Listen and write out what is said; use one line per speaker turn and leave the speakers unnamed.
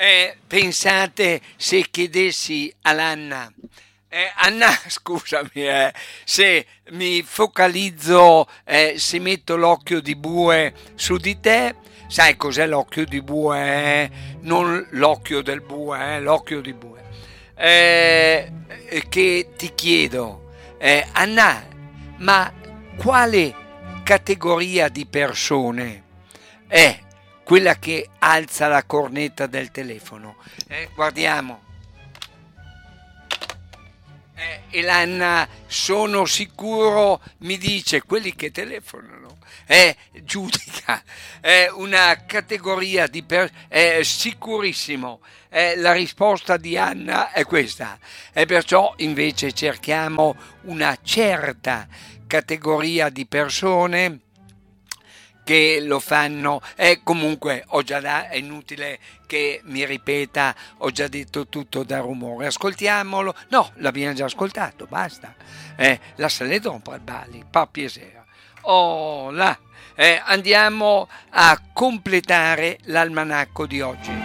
Pensate se chiedessi all'Anna, Anna, scusami, se mi focalizzo, se metto l'occhio di bue su di te, sai cos'è l'occhio di bue? Non l'occhio del bue, l'occhio di bue. Che ti chiedo, Anna, ma quale categoria di persone è quella che alza la cornetta del telefono? Guardiamo. E l'Anna, sono sicuro, mi dice quelli che telefonano, giudica, è una categoria di sicurissimo. La risposta di Anna è questa, e perciò invece cerchiamo una certa categoria di persone che lo fanno. E comunque è inutile che mi ripeta, ho già detto tutto da rumore, ascoltiamolo. No, l'abbiamo già ascoltato, basta. La saletta un po' al Bali, pas piacere. Oh là, andiamo a completare l'almanacco di oggi.